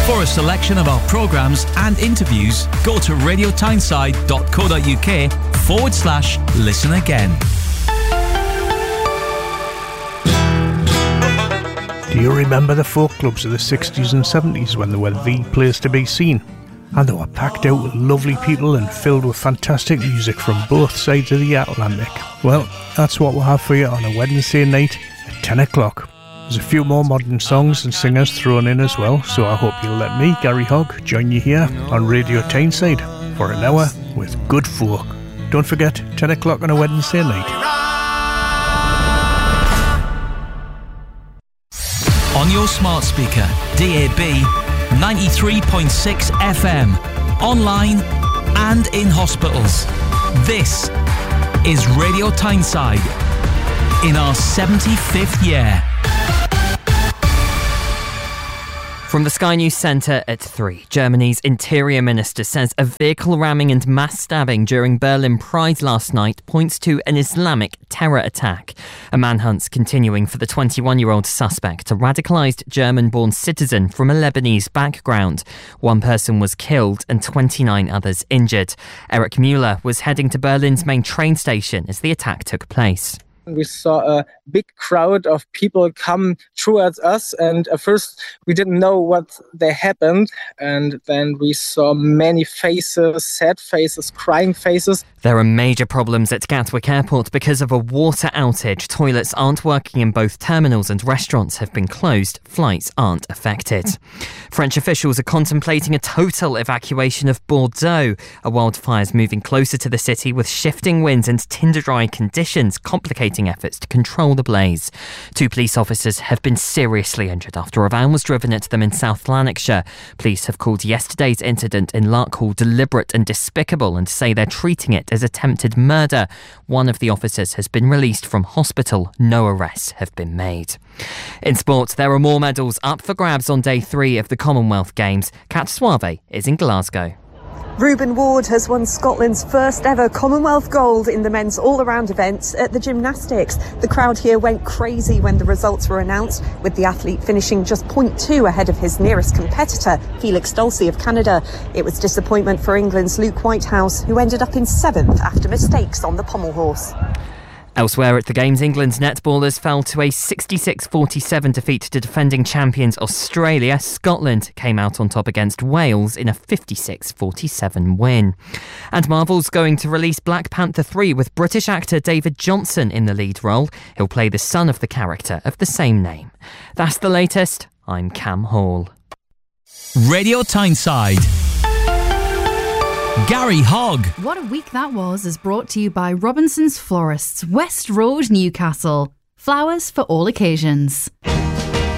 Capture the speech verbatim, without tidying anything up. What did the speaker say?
For a selection of our programmes and interviews, go to radiotyneside.co.uk forward slash listen again. Do you remember the folk clubs of the sixties and seventies when they were the place to be seen? And they were packed out with lovely people and filled with fantastic music from both sides of the Atlantic. Well, that's what we'll have for you on a Wednesday night at ten o'clock. There's a few more modern songs and singers thrown in as well, so I hope you'll let me, Gary Hogg, join you here on Radio Tyneside for an hour with good folk. Don't forget, ten o'clock on a Wednesday night. On your smart speaker, D A B, ninety-three point six F M, online and in hospitals. This is Radio Tyneside in our seventy-fifth year. From the Sky News Centre at three, Germany's Interior Minister says a vehicle ramming and mass stabbing during Berlin Pride last night points to an Islamic terror attack. A manhunt's continuing for the twenty-one-year-old suspect, a radicalised German-born citizen from a Lebanese background. One person was killed and twenty-nine others injured. Eric Müller was heading to Berlin's main train station as the attack took place. We saw a big crowd of people come towards us, and at first we didn't know what they happened, and then we saw many faces, sad faces, crying faces. There are major problems at Gatwick Airport because of a water outage. Toilets aren't working in both terminals and restaurants have been closed. Flights aren't affected. French officials are contemplating a total evacuation of Bordeaux. A wildfire's moving closer to the city with shifting winds and tinder-dry conditions complicating efforts to control the blaze. Two police officers have been seriously injured after a van was driven at them in South Lanarkshire. Police have called yesterday's incident in Larkhall deliberate and despicable and say they're treating it as attempted murder. One of the officers has been released from hospital. No arrests have been made. In sport, there are more medals up for grabs on day three of the Commonwealth Games. Kat Suave is in Glasgow. Reuben Ward has won Scotland's first ever Commonwealth gold in the men's all-around events at the gymnastics. The crowd here went crazy when the results were announced, with the athlete finishing just point two ahead of his nearest competitor, Felix Dulcie of Canada. It was disappointment for England's Luke Whitehouse, who ended up in seventh after mistakes on the pommel horse. Elsewhere at the Games, England's netballers fell to a sixty-six forty-seven defeat to defending champions Australia. Scotland came out on top against Wales in a fifty-six forty-seven win. And Marvel's going to release Black Panther three with British actor David Johnson in the lead role. He'll play the son of the character of the same name. That's the latest. I'm Cam Hall. Radio Tyneside. Gary Hogg. What a week that was is brought to you by Robinson's Florists, West Road, Newcastle. Flowers for all occasions.